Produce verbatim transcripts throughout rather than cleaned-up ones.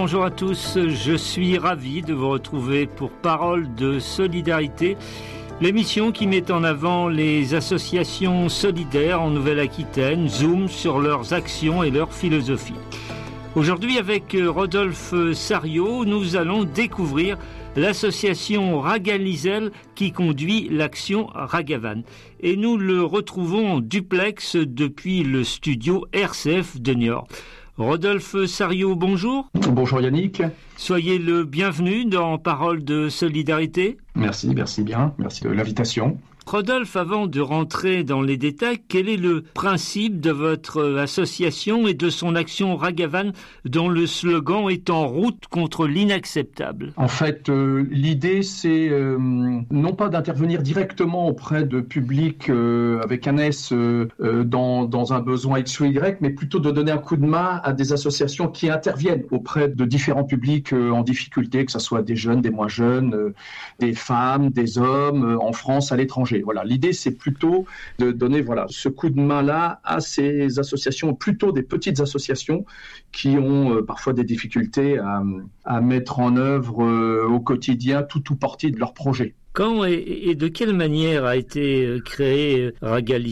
Bonjour à tous, je suis ravi de vous retrouver pour Parole de solidarité, l'émission qui met en avant les associations solidaires en Nouvelle-Aquitaine, zoom sur leurs actions et leur philosophie. Aujourd'hui, avec Rodolphe Sariot, nous allons découvrir l'association Ragalizel qui conduit l'action Ragavan. Et nous le retrouvons en duplex depuis le studio R C F de Niort. Rodolphe Sariot, bonjour. Bonjour Yannick. Soyez le bienvenu dans Parole de solidarité. Merci, merci bien, merci de l'invitation. Rodolphe, avant de rentrer dans les détails, quel est le principe de votre association et de son action Ragavan dont le slogan est en route contre l'inacceptable? En fait, euh, l'idée c'est euh, non pas d'intervenir directement auprès de publics euh, avec un S euh, euh, dans, dans un besoin X ou Y, mais plutôt de donner un coup de main à des associations qui interviennent auprès de différents publics euh, en difficulté, que ce soit des jeunes, des moins jeunes, euh, des femmes, des hommes, euh, en France, à l'étranger. Voilà, l'idée c'est plutôt de donner voilà ce coup de main là à ces associations, plutôt des petites associations qui ont euh, parfois des difficultés à, à mettre en œuvre euh, au quotidien tout ou partie de leur projet. Quand et, et de quelle manière a été créé Ragalizel ?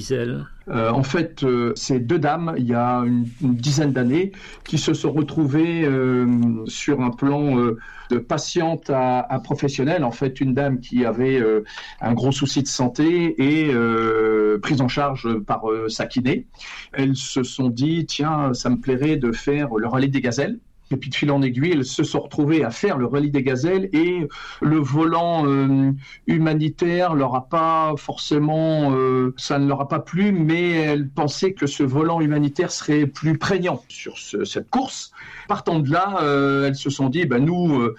Euh, en fait, euh, c'est deux dames, il y a une, une dizaine d'années, qui se sont retrouvées euh, sur un plan euh, de patiente à, à professionnelle. En fait, une dame qui avait euh, un gros souci de santé et euh, prise en charge par euh, sa kiné. Elles se sont dit, tiens, ça me plairait de faire le relais des gazelles. Et puis de fil en aiguille, elles se sont retrouvées à faire le relais des gazelles et le volant euh, humanitaire leur a pas forcément, euh, ça ne leur a pas plu, mais elles pensaient que ce volant humanitaire serait plus prégnant sur ce, cette course. Partant de là, euh, elles se sont dit, ben nous, euh,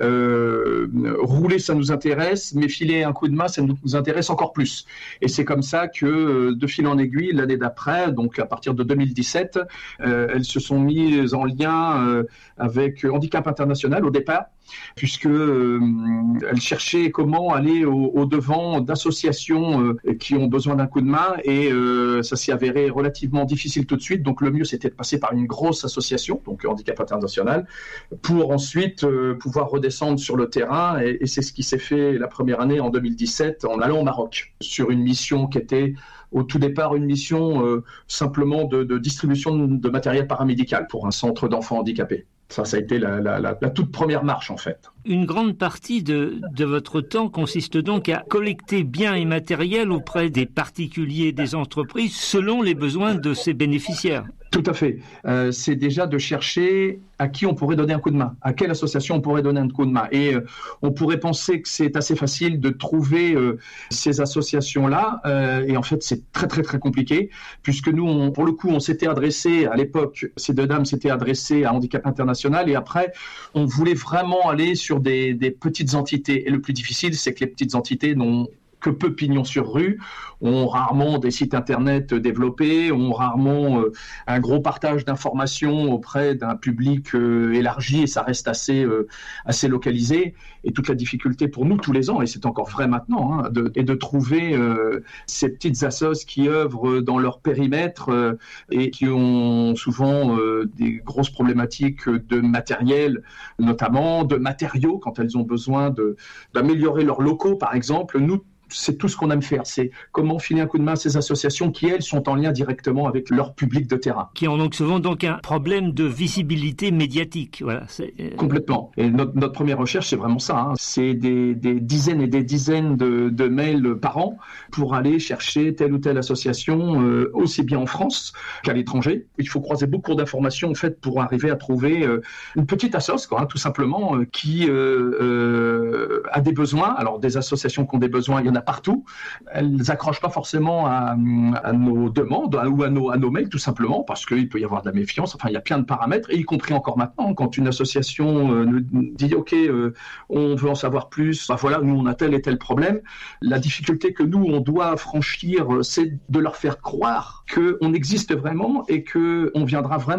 euh, rouler ça nous intéresse, mais filer un coup de main ça nous intéresse encore plus. Et c'est comme ça que de fil en aiguille, l'année d'après, donc à partir de deux mille dix-sept, euh, elles se sont mises en lien euh, avec Handicap International au départ, puisque euh, elle cherchait comment aller au, au devant d'associations euh, qui ont besoin d'un coup de main, et euh, ça s'est avéré relativement difficile tout de suite. Donc le mieux c'était de passer par une grosse association, donc Handicap International, pour ensuite euh, pouvoir redescendre sur le terrain, et, et c'est ce qui s'est fait la première année en deux mille dix-sept en allant au Maroc sur une mission qui était au tout départ une mission euh, simplement de, de distribution de matériel paramédical pour un centre d'enfants handicapés. Ça, ça a été la, la, la, la toute première marche, en fait. Une grande partie de, de votre temps consiste donc à collecter biens et matériel auprès des particuliers et des entreprises selon les besoins de ces bénéficiaires. Tout à fait. Euh, c'est déjà de chercher à qui on pourrait donner un coup de main, à quelle association on pourrait donner un coup de main. Et euh, on pourrait penser que c'est assez facile de trouver euh, ces associations-là, euh, et en fait c'est très très très compliqué, puisque nous, on, pour le coup, on s'était adressé à l'époque, ces deux dames s'étaient adressées à Handicap International, et après on voulait vraiment aller sur des, des petites entités. Et le plus difficile, c'est que les petites entités n'ont que peu pignon sur rue, ont rarement des sites internet développés, ont rarement euh, un gros partage d'informations auprès d'un public euh, élargi, et ça reste assez, euh, assez localisé. Et toute la difficulté pour nous tous les ans, et c'est encore vrai maintenant, hein, de, est de trouver euh, ces petites assos qui œuvrent dans leur périmètre euh, et qui ont souvent euh, des grosses problématiques de matériel, notamment de matériaux, quand elles ont besoin de, d'améliorer leurs locaux, par exemple. Nous, c'est tout ce qu'on aime faire, c'est comment filer un coup de main à ces associations qui, elles, sont en lien directement avec leur public de terrain. Qui ont donc souvent donc un problème de visibilité médiatique. Voilà, c'est... Complètement. Et notre, notre première recherche, c'est vraiment ça. Hein. C'est des, des dizaines et des dizaines de, de mails par an pour aller chercher telle ou telle association, euh, aussi bien en France qu'à l'étranger. Il faut croiser beaucoup d'informations en fait, pour arriver à trouver euh, une petite assoce, quoi, hein, tout simplement, euh, qui euh, euh, a des besoins. Alors, des associations qui ont des besoins, il y en a partout. Elles n'accrochent pas forcément à, à nos demandes ou à nos, à nos mails, tout simplement, parce qu'il peut y avoir de la méfiance. Enfin, il y a plein de paramètres, et y compris encore maintenant, quand une association euh, nous dit « Ok, euh, on veut en savoir plus, bah voilà, nous on a tel et tel problème », la difficulté que nous, on doit franchir, c'est de leur faire croire qu'on existe vraiment et qu'on viendra vraiment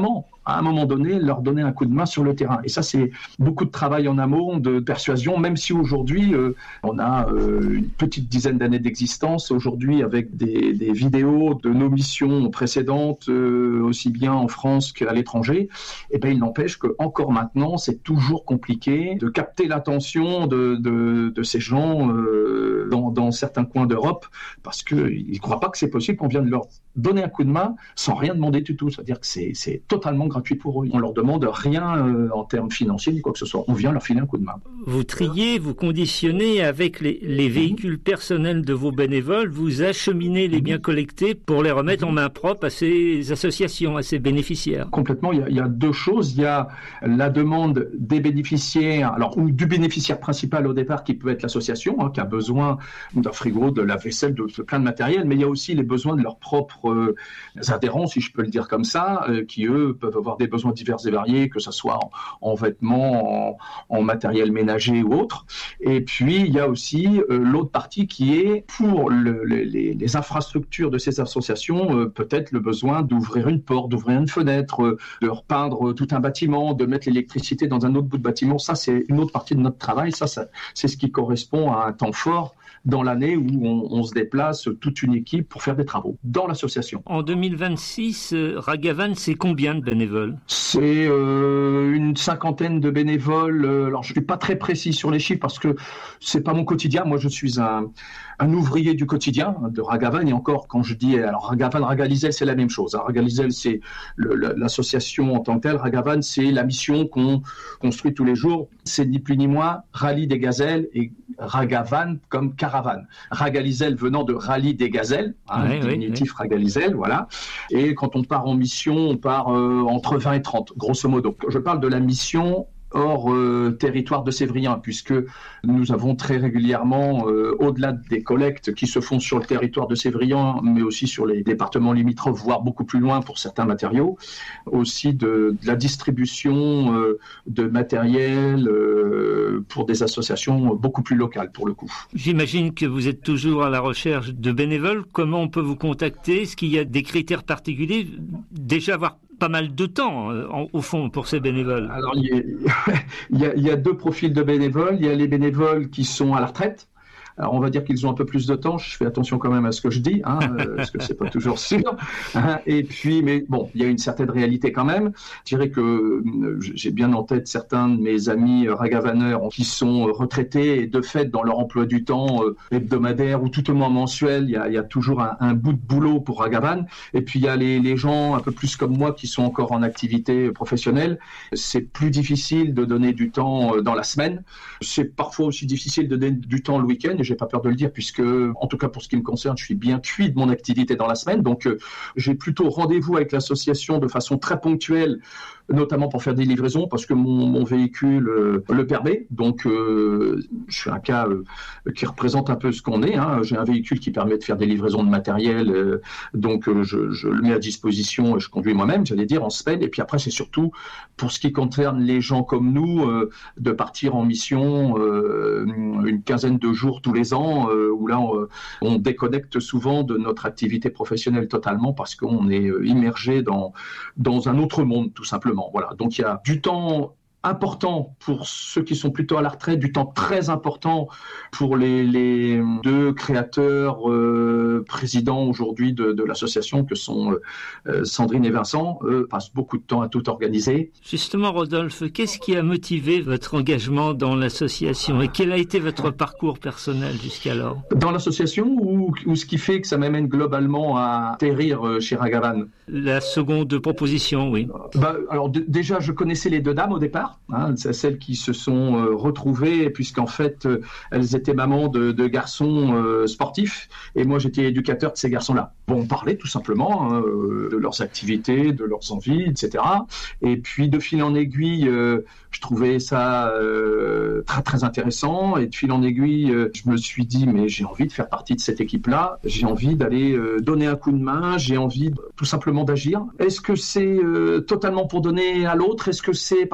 à un moment donné, leur donner un coup de main sur le terrain. Et ça, c'est beaucoup de travail en amont, de persuasion, même si aujourd'hui, euh, on a euh, une petite dizaine d'années d'existence, aujourd'hui avec des, des vidéos de nos missions précédentes, euh, aussi bien en France qu'à l'étranger, et ben il n'empêche qu'encore maintenant, c'est toujours compliqué de capter l'attention de, de, de ces gens euh, dans, dans certains coins d'Europe, parce qu'ils ne croient pas que c'est possible qu'on vienne leur donner un coup de main sans rien demander du tout. C'est-à-dire que c'est, c'est totalement gratuit pour eux. On leur demande rien euh, en termes financiers ni quoi que ce soit. On vient leur filer un coup de main. Vous triez, vous conditionnez avec les, les véhicules personnels de vos bénévoles, vous acheminez les biens collectés pour les remettre en main propre à ces associations, à ces bénéficiaires. Complètement. Il y a, il y a deux choses. Il y a la demande des bénéficiaires, alors ou du bénéficiaire principal au départ qui peut être l'association, hein, qui a besoin d'un frigo, de la vaisselle, de, de plein de matériel, mais il y a aussi les besoins de leurs propres euh, adhérents, si je peux le dire comme ça, euh, qui eux peuvent avoir des besoins divers et variés, que ce soit en, en vêtements, en, en matériel ménager ou autre. Et puis il y a aussi euh, l'autre partie qui est pour le, le, les, les infrastructures de ces associations, euh, peut-être le besoin d'ouvrir une porte, d'ouvrir une fenêtre, euh, de repeindre tout un bâtiment, de mettre l'électricité dans un autre bout de bâtiment. Ça, c'est une autre partie de notre travail. Ça, ça c'est ce qui correspond à un temps fort dans l'année où on, on se déplace toute une équipe pour faire des travaux dans l'association. En deux mille vingt-six, euh, Ragavan, c'est combien de bénévoles ? C'est euh, une cinquantaine de bénévoles. Alors, je ne suis pas très précis sur les chiffres parce que c'est pas mon quotidien. Moi, je suis un, un ouvrier du quotidien de Ragavan. Et encore, quand je dis, alors Ragavan, Ragalizel, c'est la même chose. Ragalizel, c'est le, l'association en tant que telle. Ragavan, c'est la mission qu'on construit tous les jours. C'est ni plus ni moins Rallye des Gazelles et Ragavan comme caravane. Ragalizel venant de Rallye des Gazelles, hein, ouais, diminutif ouais, ouais. Ragalizel, voilà. Et quand on part en mission, on part euh, entre vingt et trente, grosso modo. Je parle de la mission hors euh, territoire de Sévrien, puisque nous avons très régulièrement, euh, au-delà des collectes qui se font sur le territoire de Sévrien, mais aussi sur les départements limitrophes, voire beaucoup plus loin pour certains matériaux, aussi de, de la distribution euh, de matériel euh, pour des associations beaucoup plus locales, pour le coup. J'imagine que vous êtes toujours à la recherche de bénévoles. Comment on peut vous contacter ? Est-ce qu'il y a des critères particuliers ? Déjà avoir pas mal de temps, euh, en, au fond, pour ces bénévoles. Alors, il y, a, il, y a, il y a deux profils de bénévoles. Il y a les bénévoles qui sont à la retraite. Alors, on va dire qu'ils ont un peu plus de temps. Je fais attention quand même à ce que je dis, hein, parce que c'est pas toujours sûr. Hein. Et puis, mais bon, il y a une certaine réalité quand même. Je dirais que j'ai bien en tête certains de mes amis ragavaneurs qui sont retraités et de fait, dans leur emploi du temps hebdomadaire ou tout au moins mensuel, il y a, il y a toujours un, un bout de boulot pour Ragavan. Et puis, il y a les, les gens un peu plus comme moi qui sont encore en activité professionnelle. C'est plus difficile de donner du temps dans la semaine. C'est parfois aussi difficile de donner du temps le week-end. J'ai pas peur de le dire puisque, en tout cas pour ce qui me concerne, je suis bien cuit de mon activité dans la semaine. Donc, euh, j'ai plutôt rendez-vous avec l'association de façon très ponctuelle, notamment pour faire des livraisons parce que mon, mon véhicule euh, le permet. Donc, euh, je suis un cas euh, qui représente un peu ce qu'on est. Hein. J'ai un véhicule qui permet de faire des livraisons de matériel. Euh, donc, euh, je, je le mets à disposition et je conduis moi-même, j'allais dire, en semaine. Et puis après, c'est surtout pour ce qui concerne les gens comme nous, euh, de partir en mission euh, une quinzaine de jours tous les ans, euh, où là, on, on déconnecte souvent de notre activité professionnelle totalement parce qu'on est immergé dans, dans un autre monde, tout simplement. Voilà. Donc, il y a du temps important pour ceux qui sont plutôt à la retraite, du temps très important pour les, les deux créateurs, euh, présidents aujourd'hui de, de l'association que sont euh, Sandrine et Vincent. Eux passent beaucoup de temps à tout organiser. Justement, Rodolphe, qu'est-ce qui a motivé votre engagement dans l'association et quel a été votre parcours personnel jusqu'alors ? Dans l'association ou, ou ce qui fait que ça m'amène globalement à atterrir chez Ragavan ? La seconde proposition, oui. Bah, alors d- déjà, je connaissais les deux dames au départ. Hein, c'est celles qui se sont euh, retrouvées puisqu'en fait euh, elles étaient mamans de, de garçons euh, sportifs et moi j'étais éducateur de ces garçons-là. Bon, on parlait tout simplement hein, euh, de leurs activités, de leurs envies, et cetera. Et puis de fil en aiguille, euh, je trouvais ça euh, très très intéressant et de fil en aiguille, euh, je me suis dit mais j'ai envie de faire partie de cette équipe-là, j'ai envie d'aller euh, donner un coup de main, j'ai envie de, tout simplement d'agir. Est-ce que c'est euh, totalement pour donner à l'autre ? Est-ce que c'est parce que ça nous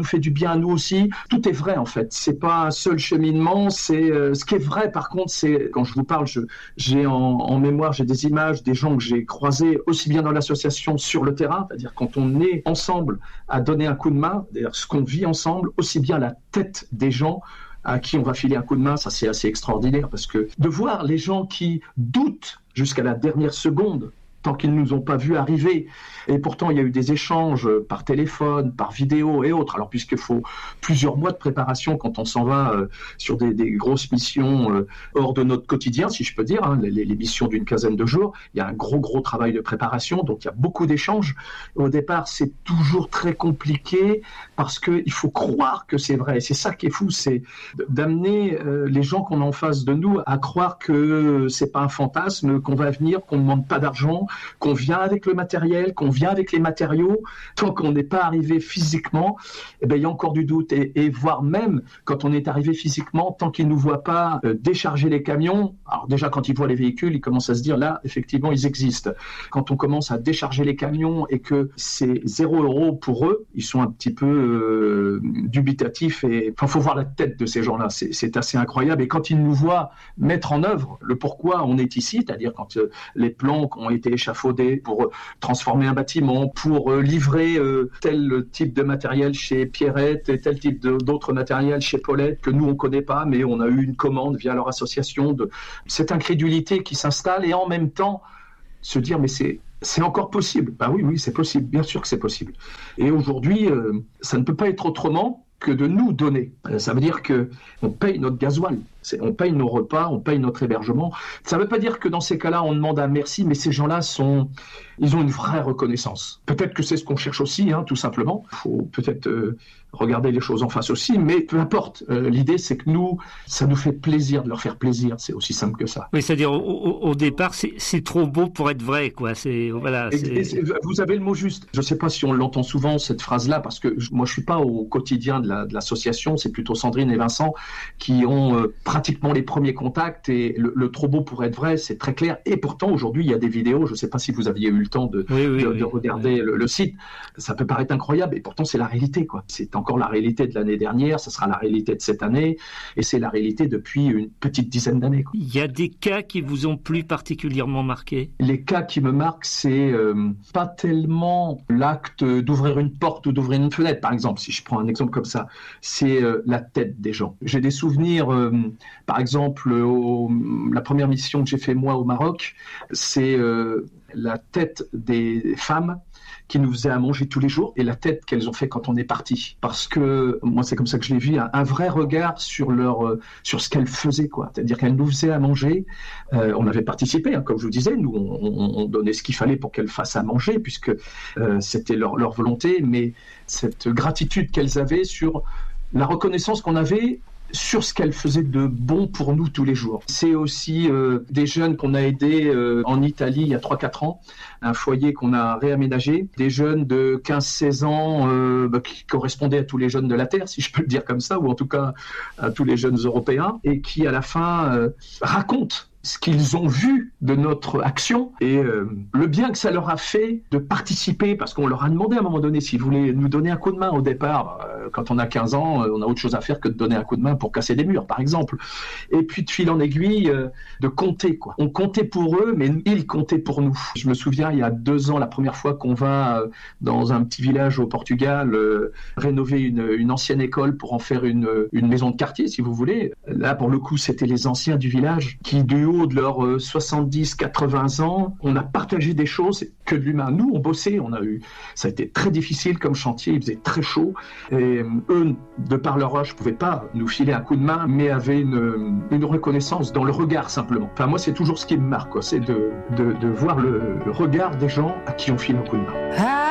nous fait du bien à nous aussi. Tout est vrai en fait. C'est pas un seul cheminement. C'est euh, ce qui est vrai. Par contre, c'est quand je vous parle, je, j'ai en, en mémoire, j'ai des images des gens que j'ai croisés aussi bien dans l'association sur le terrain, c'est-à-dire quand on est ensemble à donner un coup de main, c'est-à-dire ce qu'on vit ensemble, aussi bien la tête des gens à qui on va filer un coup de main, ça c'est assez extraordinaire parce que de voir les gens qui doutent jusqu'à la dernière seconde tant qu'ils ne nous ont pas vus arriver. Et pourtant, il y a eu des échanges par téléphone, par vidéo et autres. Alors, puisqu'il faut plusieurs mois de préparation quand on s'en va euh, sur des, des grosses missions euh, hors de notre quotidien, si je peux dire, hein, les, les missions d'une quinzaine de jours, il y a un gros, gros travail de préparation. Donc, il y a beaucoup d'échanges. Au départ, c'est toujours très compliqué parce qu'il faut croire que c'est vrai. C'est ça qui est fou, c'est d'amener euh, les gens qu'on a en face de nous à croire que c'est pas un fantasme, qu'on va venir, qu'on ne demande pas d'argent, qu'on vient avec le matériel, qu'on vient avec les matériaux, tant qu'on n'est pas arrivé physiquement, eh ben, il y a encore du doute. Et, et voire même, quand on est arrivé physiquement, tant qu'ils ne nous voient pas euh, décharger les camions, alors déjà quand ils voient les véhicules, ils commencent à se dire là, effectivement, ils existent. Quand on commence à décharger les camions et que c'est zéro euro pour eux, ils sont un petit peu euh, dubitatifs. Et enfin, faut voir la tête de ces gens-là, c'est, c'est assez incroyable. Et quand ils nous voient mettre en œuvre le pourquoi on est ici, c'est-à-dire quand euh, les plans qui ont été échafaudés pour transformer un bâtiment, pour euh, livrer euh, tel type de matériel chez Pierrette et tel type de, d'autres matériels chez Paulette que nous on connaît pas, mais on a eu une commande via leur association. De cette incrédulité qui s'installe et en même temps se dire mais c'est c'est encore possible. Bah oui oui c'est possible, bien sûr que c'est possible. Et aujourd'hui euh, ça ne peut pas être autrement que de nous donner. Ça veut dire que on paye notre gasoil, on paye nos repas, on paye notre hébergement. Ça ne veut pas dire que dans ces cas-là, on demande un merci, mais ces gens-là sont, ils ont une vraie reconnaissance. Peut-être que c'est ce qu'on cherche aussi, hein, tout simplement. Il faut peut-être euh, regarder les choses en face aussi, mais peu importe. Euh, l'idée, c'est que nous, ça nous fait plaisir de leur faire plaisir. C'est aussi simple que ça. Oui, c'est-à-dire au, au, au départ, c'est, c'est trop beau pour être vrai, quoi. C'est voilà. Et, c'est... Et c'est, vous avez le mot juste. Je ne sais pas si on l'entend souvent cette phrase-là, parce que je, moi, je suis pas au quotidien de, la, de l'association. C'est plutôt Sandrine et Vincent qui ont euh, pratiquement les premiers contacts. Et le, le trop beau pour être vrai, c'est très clair. Et pourtant, aujourd'hui, il y a des vidéos. Je ne sais pas si vous aviez eu le temps de, oui, oui, de, oui, de regarder oui. le, le site. Ça peut paraître incroyable, et pourtant, c'est la réalité, quoi. C'est encore la réalité de l'année dernière. Ça sera la réalité de cette année, et c'est la réalité depuis une petite dizaine d'années, quoi. Il y a des cas qui vous ont plus particulièrement marqué? Les cas qui me marquent, c'est euh, pas tellement l'acte d'ouvrir une porte ou d'ouvrir une fenêtre, par exemple, si je prends un exemple comme ça. C'est euh, la tête des gens. J'ai des souvenirs, euh, par exemple, au, la première mission que j'ai fait moi au Maroc, c'est euh, la tête des femmes qui nous faisaient à manger tous les jours et la tête qu'elles ont fait quand on est parti. Parce que moi, c'est comme ça que je l'ai vu, un, un vrai regard sur leur, euh, sur ce qu'elles faisaient, quoi. C'est-à-dire qu'elles nous faisaient à manger. Euh, on avait participé, hein, comme je vous disais, nous, on, on, on donnait ce qu'il fallait pour qu'elles fassent à manger, puisque euh, c'était leur, leur volonté. Mais cette gratitude qu'elles avaient sur la reconnaissance qu'on avait sur ce qu'elle faisait de bon pour nous tous les jours. C'est aussi euh, des jeunes qu'on a aidés euh, en Italie il y a trois quatre ans, un foyer qu'on a réaménagé, des jeunes de quinze seize ans euh, bah, qui correspondaient à tous les jeunes de la Terre, si je peux le dire comme ça, ou en tout cas à tous les jeunes européens, et qui à la fin euh, racontent ce qu'ils ont vu de notre action et euh, le bien que ça leur a fait de participer, parce qu'on leur a demandé à un moment donné s'ils voulaient nous donner un coup de main au départ. Euh, quand on a quinze ans, euh, on a autre chose à faire que de donner un coup de main pour casser des murs, par exemple. Et puis de fil en aiguille, euh, de compter, quoi. On comptait pour eux, mais ils comptaient pour nous. Je me souviens, il y a deux ans, la première fois qu'on va euh, dans un petit village au Portugal, euh, rénover une, une ancienne école pour en faire une, une maison de quartier, si vous voulez. Là, pour le coup, c'était les anciens du village qui, du haut de leurs soixante-dix quatre-vingts ans, on a partagé des choses que de l'humain. Nous, on bossait, on a eu, ça a été très difficile comme chantier, il faisait très chaud, et eux, de par leur âge, ne pouvaient pas nous filer un coup de main, mais avaient une, une reconnaissance dans le regard simplement. Enfin, moi, c'est toujours ce qui me marque, quoi, c'est de, de, de voir le, le regard des gens à qui on file un coup de main.